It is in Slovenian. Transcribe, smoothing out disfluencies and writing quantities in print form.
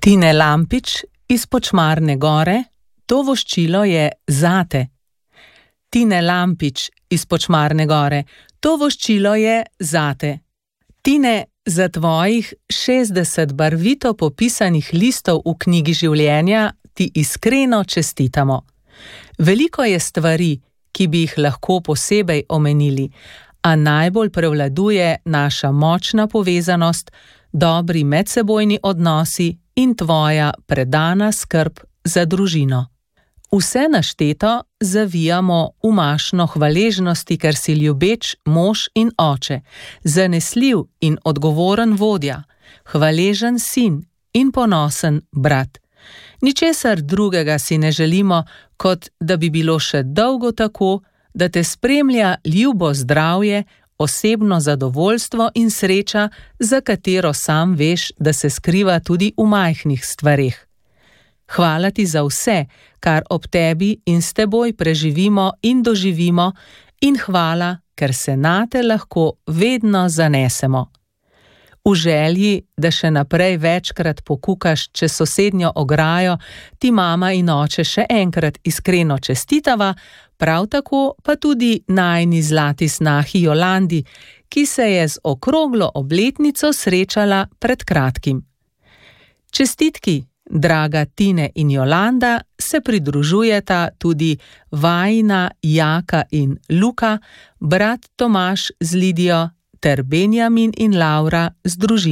Tine Lampič iz Počmarne gore, to voščilo je zate. Tine Lampič iz Počmarne gore, to voščilo je zate. Tine, za tvojih 60 barvito popisanih listov v knjigi življenja ti iskreno čestitamo. Veliko je stvari, ki bi jih lahko posebej omenili, a najbolj prevladuje naša močna povezanost, dobri medsebojni odnosi in tvoja predana skrb za družino. Vse našteto zavijamo v mašno hvaležnosti, ker si ljubeč mož in oče, zanesljiv in odgovoren vodja, hvaležen sin in ponosen brat. Ničesar drugega si ne želimo, kot da bi bilo še dolgo tako, da te spremlja ljubo zdravje, osebno zadovoljstvo in sreča, za katero sam veš, da se skriva tudi v majhnih stvareh. Hvala ti za vse, kar ob tebi in s teboj preživimo in doživimo, in hvala, ker se nate lahko vedno zanesemo. V želji, da še naprej večkrat pokukaš čez sosednjo ograjo, ti mama in oče še enkrat iskreno čestitava, prav tako pa tudi najini zlati snahi Jolandi, ki se je z okroglo obletnico srečala pred kratkim. Čestitki, draga Tine in Jolanda, se pridružujeta tudi vajina Jaka in Luka, brat Tomaž z Lidijo ter Benjamin in Laura z družino.